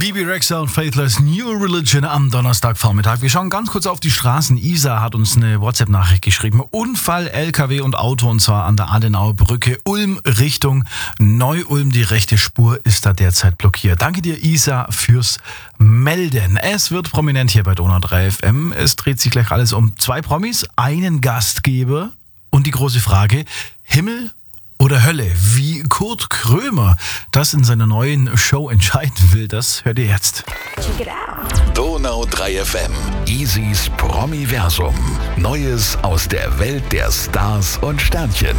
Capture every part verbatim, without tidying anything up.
Bebe Rexha und Faithless, New Religion am Donnerstagvormittag. Wir schauen ganz kurz auf die Straßen. Isa hat uns eine WhatsApp-Nachricht geschrieben. Unfall, L K W und Auto, und zwar an der Adenauer Brücke, Ulm Richtung Neu-Ulm. Die rechte Spur ist da derzeit blockiert. Danke dir, Isa, fürs Melden. Es wird prominent hier bei Donau drei F M. Es dreht sich gleich alles um zwei Promis, einen Gastgeber und die große Frage, Himmel oder Hölle, wie Kurt Krömer das in seiner neuen Show entscheiden will, das hört ihr jetzt. Check it out. Donau drei F M, Isis Promiversum. Neues aus der Welt der Stars und Sternchen.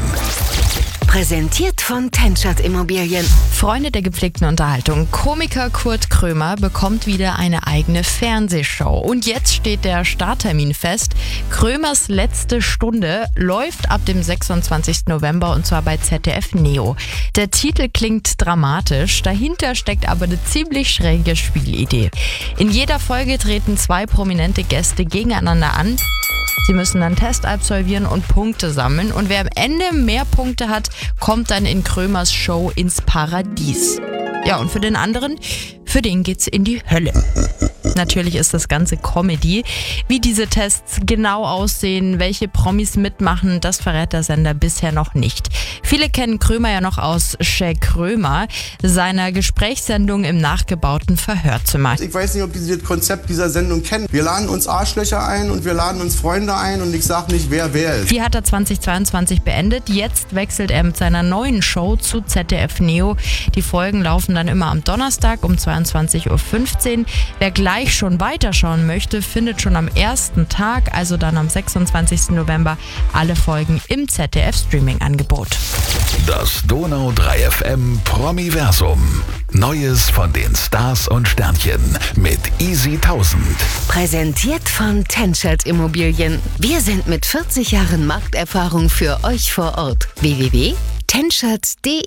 Präsentiert von Tenschert Immobilien. Freunde der gepflegten Unterhaltung. Komiker Kurt Krömer bekommt wieder eine eigene Fernsehshow. Und jetzt steht der Starttermin fest. Krömers letzte Stunde läuft ab dem sechsundzwanzigsten November und zwar bei Z D F Neo. Der Titel klingt dramatisch, dahinter steckt aber eine ziemlich schräge Spielidee. In jeder Folge treten zwei prominente Gäste gegeneinander an. Sie müssen dann Test absolvieren und Punkte sammeln. Und wer am Ende mehr Punkte hat, kommt dann in Krömers Show ins Paradies. Ja, und für den anderen, für den geht's in die Hölle. Natürlich ist das Ganze Comedy. Wie diese Tests genau aussehen, welche Promis mitmachen, das verrät der Sender bisher noch nicht. Viele kennen Krömer ja noch aus Shaq Krömer, seiner Gesprächssendung im nachgebauten Verhörzimmer. Ich weiß nicht, ob Sie das Konzept dieser Sendung kennen. Wir laden uns Arschlöcher ein und wir laden uns Freunde ein und ich sage nicht, wer wer ist. Die hat er zweitausendzweiundzwanzig beendet. Jetzt wechselt er mit seiner neuen Show zu Z D F Neo. Die Folgen laufen dann immer am Donnerstag um zweiundzwanzig Uhr fünfzehn. Wer gleich schon weiterschauen möchte, findet schon am ersten Tag, also dann am sechsundzwanzigsten November, alle Folgen im Z D F Streaming-Angebot. Das Donau drei F M Promiversum. Neues von den Stars und Sternchen mit Easy tausend. Präsentiert von Tenschert Immobilien. Wir sind mit vierzig Jahren Markterfahrung für euch vor Ort. w w w punkt tenschert punkt d e